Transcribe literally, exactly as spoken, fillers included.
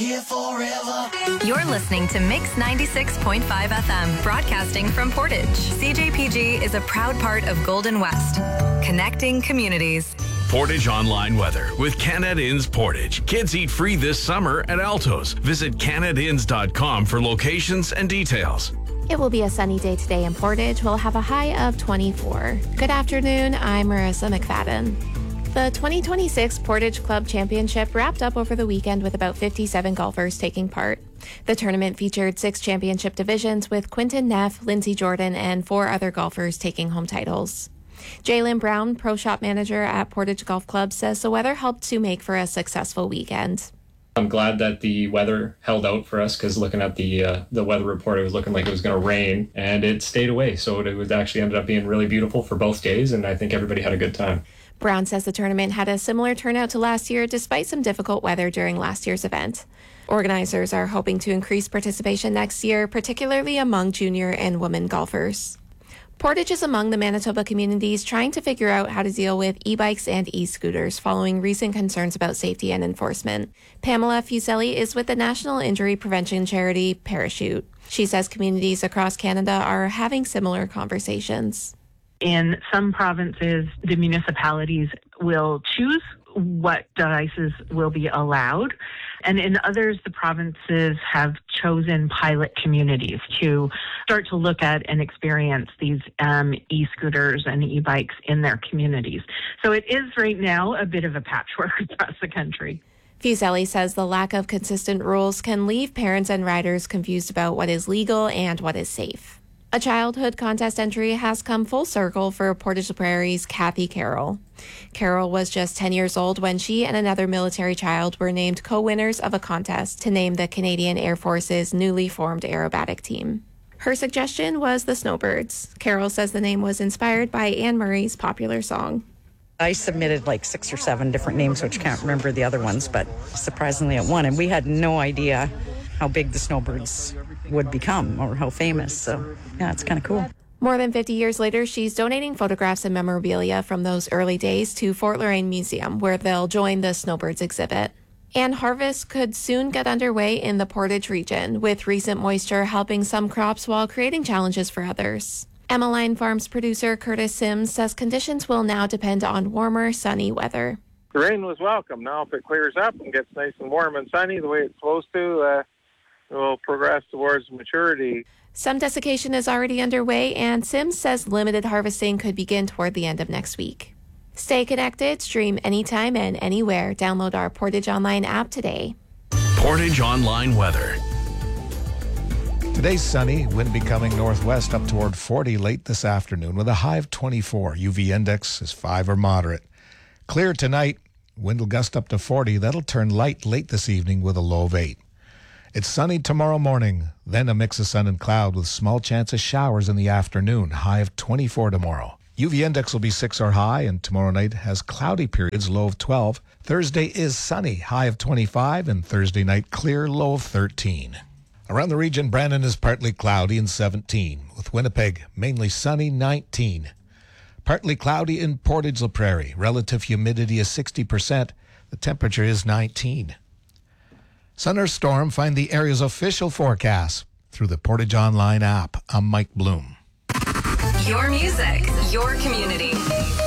here forever. You're listening to Mix ninety-six point five F M, broadcasting from Portage. C J P G is a proud part of Golden West, connecting communities. Portage Online Weather with Canada Inns Portage. Kids eat free this summer at Altos. Visit canada inns dot com for locations and details. It will be a sunny day today in Portage. We'll have a high of twenty-four. Good afternoon, I'm Marissa McFadden. The twenty twenty-six Portage Club Championship wrapped up over the weekend with about fifty-seven golfers taking part. The tournament featured six championship divisions with Quinton Neff, Lindsay Jordan, and four other golfers taking home titles. Jalen Brown, Pro Shop Manager at Portage Golf Club, says the weather helped to make for a successful weekend. I'm glad that the weather held out for us because looking at the uh, the weather report, it was looking like it was going to rain, and it stayed away. So it was actually ended up being really beautiful for both days, and I think everybody had a good time. Brown says the tournament had a similar turnout to last year despite some difficult weather during last year's event. Organizers are hoping to increase participation next year, particularly among junior and women golfers. Portage is among the Manitoba communities trying to figure out how to deal with e-bikes and e-scooters following recent concerns about safety and enforcement. Pamela Fuselli is with the national injury prevention charity Parachute. She says communities across Canada are having similar conversations. In some provinces, the municipalities will choose what devices will be allowed. And in others, the provinces have chosen pilot communities to start to look at and experience these um, e-scooters and e-bikes in their communities. So it is right now a bit of a patchwork across the country. Fuselli says the lack of consistent rules can leave parents and riders confused about what is legal and what is safe. A childhood contest entry has come full circle for Portage la Prairie's Kathy Carroll. Carroll was just ten years old when she and another military child were named co-winners of a contest to name the Canadian Air Force's newly formed aerobatic team. Her suggestion was the Snowbirds. Carroll says the name was inspired by Anne Murray's popular song. I submitted like six or seven different names, which I can't remember the other ones, but surprisingly it won. And we had no idea how big the Snowbirds would become or how famous. So, yeah, it's kind of cool. More than fifty years later, she's donating photographs and memorabilia from those early days to Fort Lorraine Museum, where they'll join the Snowbirds exhibit. And harvest could soon get underway in the Portage region, with recent moisture helping some crops while creating challenges for others. Emmeline Farms producer Curtis Sims says conditions will now depend on warmer, sunny weather. The rain was welcome. Now if it clears up and gets nice and warm and sunny the way it's supposed to, uh, we'll progress towards maturity. Some desiccation is already underway, and Sims says limited harvesting could begin toward the end of next week. Stay connected, stream anytime and anywhere. Download our Portage Online app today. Portage Online Weather. Today's sunny, wind becoming northwest up toward forty late this afternoon with a high of twenty-four. U V index is five or moderate. Clear tonight, wind will gust up to forty. That'll turn light late this evening with a low of eight. It's sunny tomorrow morning, then a mix of sun and cloud with small chance of showers in the afternoon, high of twenty-four tomorrow. U V index will be six or high, and tomorrow night has cloudy periods, low of twelve. Thursday is sunny, high of twenty-five, and Thursday night clear, low of thirteen. Around the region, Brandon is partly cloudy and seventeen, with Winnipeg mainly sunny, nineteen. Partly cloudy in Portage la Prairie, relative humidity is sixty percent. The temperature is nineteen. Sun or storm, find the area's official forecast through the Portage Online app. I'm Mike Bloom. Your music, your community.